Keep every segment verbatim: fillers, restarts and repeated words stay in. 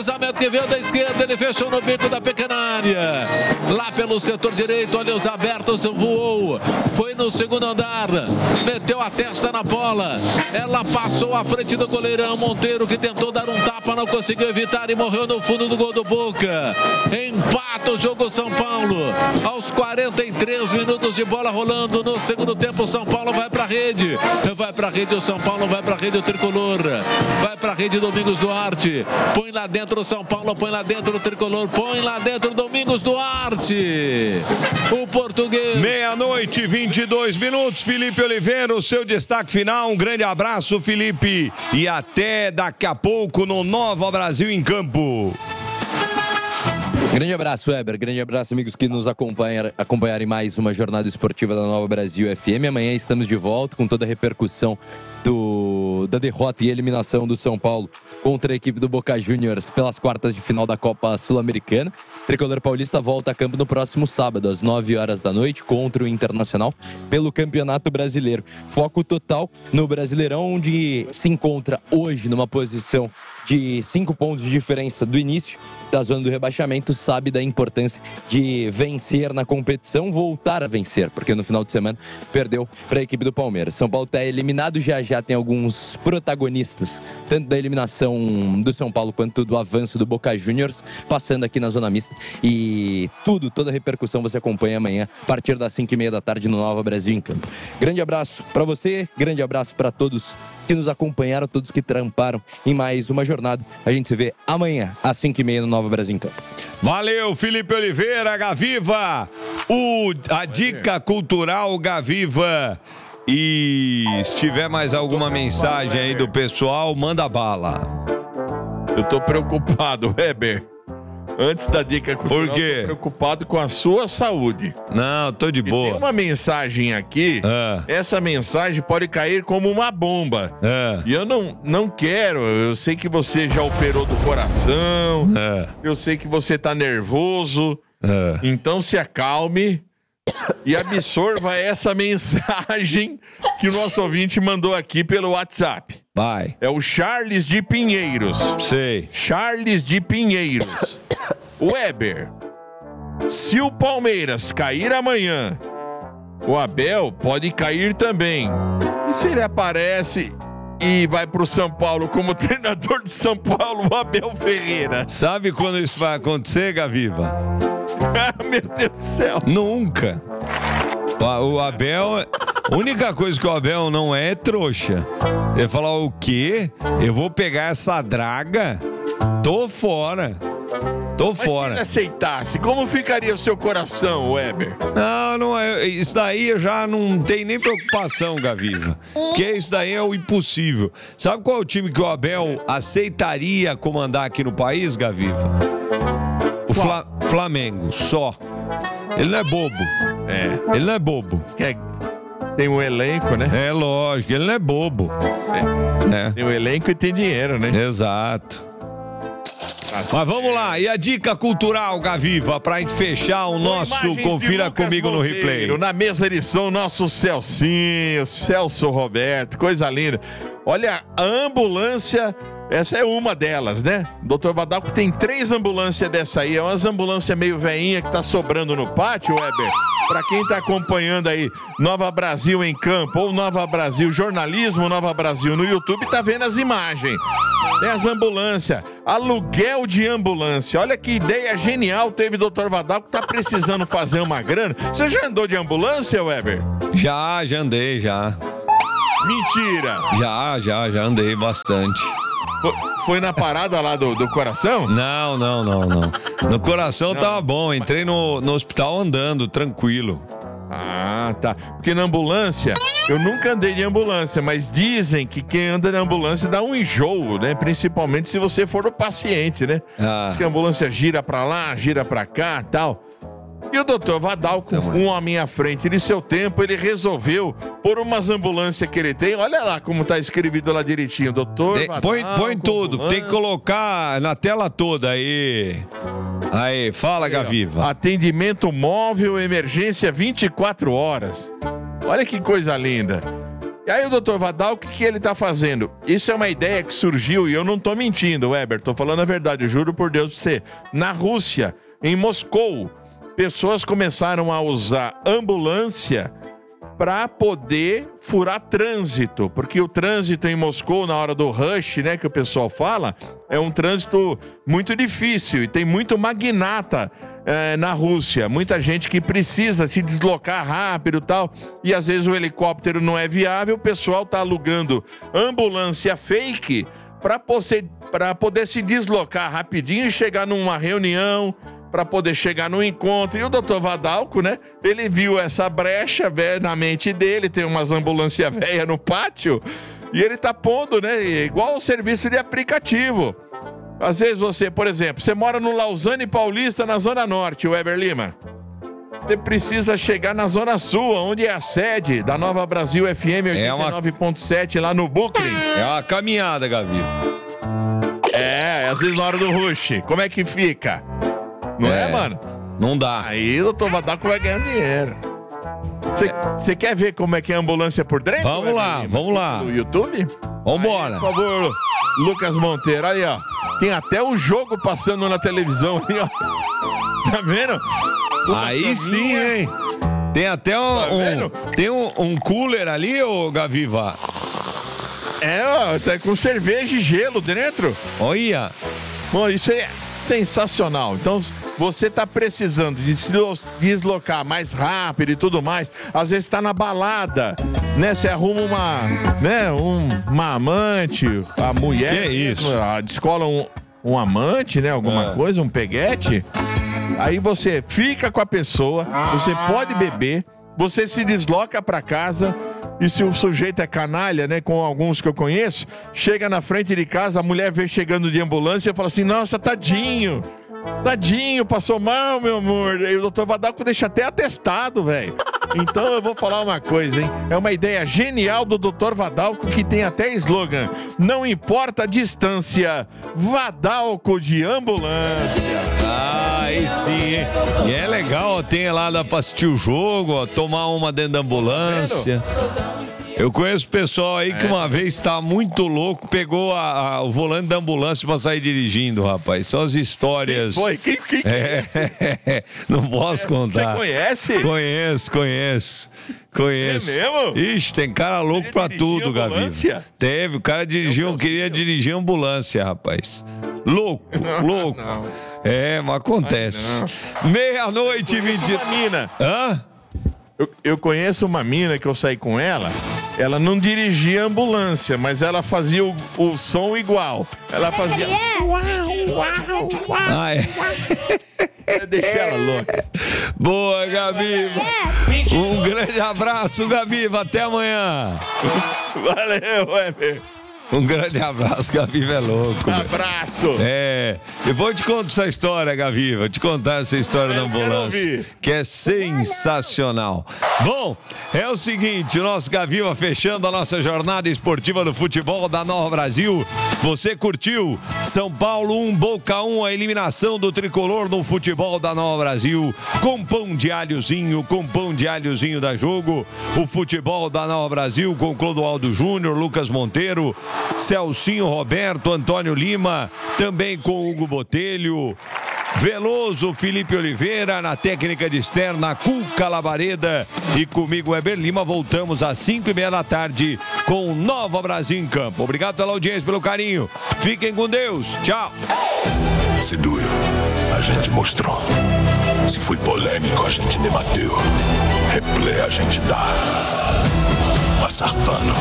cruzamento que veio da esquerda, ele fechou no bico da pequena área. Lá pelo setor direito, olha os abertos, voou. Foi no segundo andar, meteu a testa na bola. Ela passou à frente do goleirão Monteiro, que tentou dar um tapa, não conseguiu evitar e morreu no fundo do gol do Boca. Empata o jogo São Paulo. Aos quarenta e três minutos de bola rolando no segundo tempo, São Paulo vai pra rede. Vai pra rede o São Paulo, vai pra rede o Tricolor. Vai pra rede Domingos Duarte. Põe lá dentro o São Paulo, põe lá dentro o Tricolor, põe lá dentro o Domingos Duarte. O português. Meia-noite, vinte e dois minutos. Felipe Oliveira, o seu destaque final. Um grande abraço, Felipe. E até daqui a pouco no Nova Brasil em Campo. Grande abraço, Weber. Grande abraço, amigos que nos acompanham, acompanharem mais uma jornada esportiva da Nova Brasil F M. Amanhã estamos de volta com toda a repercussão do, da derrota e eliminação do São Paulo contra a equipe do Boca Juniors pelas quartas de final da Copa Sul-Americana. Tricolor Paulista volta a campo no próximo sábado, às nove horas da noite, contra o Internacional pelo Campeonato Brasileiro. Foco total no Brasileirão, onde se encontra hoje numa posição de cinco pontos de diferença do início da zona do rebaixamento, sabe da importância de vencer na competição, voltar a vencer, porque no final de semana perdeu para a equipe do Palmeiras. São Paulo está eliminado, já já tem alguns protagonistas, tanto da eliminação do São Paulo quanto do avanço do Boca Juniors, passando aqui na zona mista, e tudo, toda a repercussão você acompanha amanhã, a partir das cinco e meia da tarde no Nova Brasil em Campo. Grande abraço para você, grande abraço para todos que nos acompanharam, todos que tramparam em mais uma jornada. A gente se vê amanhã, às cinco e meia no Nova Brasil em Campo. Valeu, Felipe Oliveira, Gaviva, o, a dica cultural Gaviva. E se tiver mais alguma mensagem aí do pessoal, manda bala. Eu tô preocupado, Weber. Antes da dica cultural, por quê? Tô preocupado com a sua saúde. Não, tô de boa. Tem uma mensagem aqui, ah. essa mensagem pode cair como uma bomba. Ah. E eu não, não quero, eu sei que você já operou do coração, ah. eu sei que você tá nervoso, ah. então se acalme e absorva essa mensagem que o nosso ouvinte mandou aqui pelo WhatsApp. Vai. É o Charles de Pinheiros. Sei. Charles de Pinheiros. Weber, se o Palmeiras cair amanhã, o Abel pode cair também. E se ele aparece e vai pro São Paulo como treinador de São Paulo, o Abel Ferreira? Sabe quando isso vai acontecer, Gaviva? Meu Deus do céu. Nunca. O Abel... A única coisa que o Abel não é é trouxa. Ele falar o quê? Eu vou pegar essa draga? Tô fora. Tô Mas fora. se ele aceitasse, como ficaria o seu coração, Weber? Não, não é. Isso daí eu já não tenho nem preocupação, Gaviva. Porque isso daí é o impossível. Sabe qual é o time que o Abel aceitaria comandar aqui no país, Gaviva? O Fla- Flamengo, só. Ele não é bobo. É. Ele não é bobo. É. Tem um elenco, né? É lógico, ele não é bobo. É. É. Tem um elenco e tem dinheiro, né? Exato. Mas vamos lá, e a dica cultural, Gaviva, pra gente fechar o nosso Confira Comigo no Replay. Na mesa de som, nosso Celcinho, Celso Roberto, coisa linda. Olha, a ambulância, essa é uma delas, né? doutor Vadalco tem três ambulâncias dessa aí, é umas ambulâncias meio veinha que tá sobrando no pátio, Weber. Pra quem tá acompanhando aí, Nova Brasil em Campo, ou Nova Brasil Jornalismo, Nova Brasil no YouTube, tá vendo as imagens. Tem as ambulâncias, aluguel de ambulância. Olha que ideia genial teve o doutor Vadalco, tá precisando fazer uma grana. Você já andou de ambulância, Weber? Já, já andei, já. Mentira! Já, já, já andei bastante. Foi na parada lá do, do coração? Não, não, não, não. No coração não. Tava bom, entrei no, no hospital andando, tranquilo. Ah, tá. Porque na ambulância, eu nunca andei de ambulância, mas dizem que quem anda na ambulância dá um enjoo, né? Principalmente se você for o paciente, né? Ah. Diz que a ambulância gira pra lá, gira pra cá e tal. E o doutor Vadalco, um homem à frente de seu tempo, ele resolveu por umas ambulâncias que ele tem. Olha lá como tá escrevido lá direitinho, doutor Tem, Vadalco. Põe, põe tudo, ambulância. Tem que colocar na tela toda aí. Aí, fala, Gaviva. Atendimento móvel, emergência vinte e quatro horas. Olha que coisa linda. E aí o doutor Vadal, o que, que ele tá fazendo? Isso é uma ideia que surgiu, e eu não tô mentindo, Weber, tô falando a verdade, eu juro por Deus pra você. Na Rússia, em Moscou, pessoas começaram a usar ambulância para poder furar trânsito, porque o trânsito em Moscou, na hora do rush, né, que o pessoal fala, é um trânsito muito difícil e tem muito magnata é, na Rússia, muita gente que precisa se deslocar rápido e tal, e às vezes o helicóptero não é viável, o pessoal tá alugando ambulância fake para poder, para poder se deslocar rapidinho e chegar numa reunião, para poder chegar no encontro. E o doutor Vadalco, né, ele viu essa brecha véio, na mente dele, tem umas ambulâncias velhas no pátio, e ele tá pondo, né, igual o serviço de aplicativo. Às vezes você, por exemplo, você mora no Lausanne Paulista, na Zona Norte, Weber Lima. Você precisa chegar na Zona Sul, onde é a sede da Nova Brasil F M oitenta e nove ponto sete, lá no Brooklyn. É uma caminhada, Gavi. É, às vezes na hora do rush. Como é que fica? Não é, é mano? Não dá. Aí o doutor Vadalco vai ganhar dinheiro. Você é. quer ver como é que é a ambulância por dentro? Vamos lá, Lima? vamos lá. No YouTube? Vambora. Aí, por favor, Lucas Monteiro. Aí, ó. Tem até o jogo passando na televisão ali, ó. Tá vendo? Uma Aí caminha. sim, hein? Tem até um, Tá um, tem um, um cooler ali, ô Gaviva? É, ó, tá com cerveja e gelo dentro. Olha. Bom, isso é sensacional. Então, você tá precisando de se deslocar mais rápido e tudo mais. Às vezes tá na balada, né? Você arruma uma, né? Um, uma amante, a mulher. Que é isso? A, descola um, um amante, né? Alguma é. coisa, um peguete. Aí você fica com a pessoa, você pode beber, você se desloca pra casa. E se o sujeito é canalha, né, com alguns que eu conheço, chega na frente de casa, a mulher vê chegando de ambulância e fala assim, nossa, tadinho, tadinho, passou mal, meu amor. E o doutor Vadalco deixa até atestado, velho. Então eu vou falar uma coisa, hein? É uma ideia genial do doutor Vadalco, que tem até slogan: não importa a distância, Vadalco de ambulância. Ah, aí sim, hein? E é legal, tem lá, dá pra assistir o jogo, ó, tomar uma dentro da ambulância. Eu conheço pessoal aí que uma vez tá muito louco, pegou a, a, o volante da ambulância pra sair dirigindo, rapaz. São as histórias. Quem foi? Quem, quem que é esse? É, não posso contar. Você conhece? Conheço, conheço. Conheço. É mesmo? Ixi, tem cara louco pra tudo, Gavi. Teve, o cara dirigiu, queria dirigir ambulância, rapaz. Louco, não, louco. Não. É, mas acontece. Meia-noite e vinte. Uma mina. Hã? Eu, eu conheço uma mina que eu saí com ela. Ela não dirigia ambulância, mas ela fazia o, o som igual. Ela fazia. Uau, uau, uau. Ah, é. Deixa ela louca. Boa, Gaviva. Um grande abraço, Gaviva. Até amanhã. Valeu, Weber. Um grande abraço, Gaviva é louco. Um abraço. É, depois eu te conto essa história, Gaviva. Te contar essa história da ambulância, que é sensacional. Bom, é o seguinte, o nosso Gaviva fechando a nossa jornada esportiva no futebol da Nova Brasil. Você curtiu? São Paulo um, Boca um, a eliminação do tricolor no futebol da Nova Brasil. Com pão de alhozinho, com pão de alhozinho da Jogo. O futebol da Nova Brasil com Clodoaldo Júnior, Lucas Monteiro, Celcinho Roberto, Antônio Lima, também com Hugo Botelho, Veloso, Felipe Oliveira, na técnica de externa, Cuca Labareda e comigo, Weber Lima. Voltamos às cinco e meia da tarde com o Nova Brasil em Campo. Obrigado pela audiência, pelo carinho. Fiquem com Deus. Tchau. Se doeu, a gente mostrou. Se foi polêmico, a gente debateu. Replay a gente dá. Passar pano.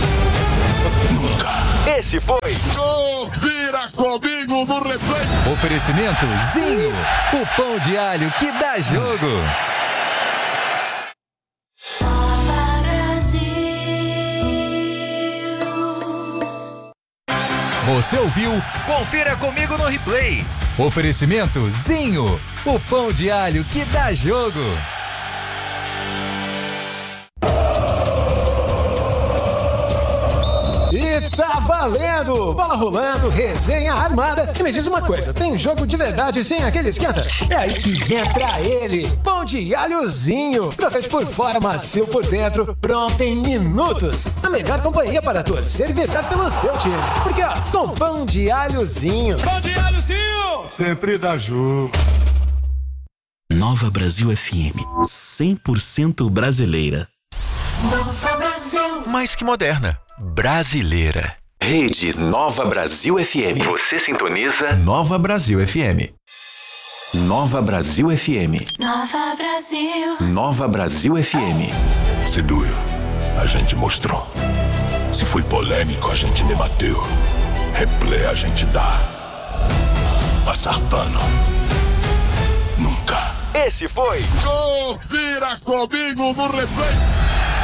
Nunca. Esse foi Confira comigo no replay. Oferecimento Zinho, o pão de alho que dá jogo. Você ouviu? Confira comigo no replay. Oferecimento Zinho, o pão de alho que dá jogo. E tá valendo! Bola rolando, resenha armada. E me diz uma coisa, tem jogo de verdade sem aquele esquenta? É aí que entra ele, pão de alhozinho. Crocante por fora, macio por dentro, pronto em minutos. A melhor companhia para torcer e vibrar pelo seu time. Porque, ó, com pão de alhozinho. Pão de alhozinho! Sempre dá jogo. Nova Brasil F M, cem por cento brasileira. Nova Brasil. Mais que moderna, brasileira. Rede Nova Brasil F M. Você sintoniza Nova Brasil F M. Nova Brasil F M. Nova Brasil. Nova Brasil F M. Se doeu, a gente mostrou. Se foi polêmico, a gente debateu. Replay a gente dá. Passar pano. Nunca. Esse foi. Confira comigo no replay.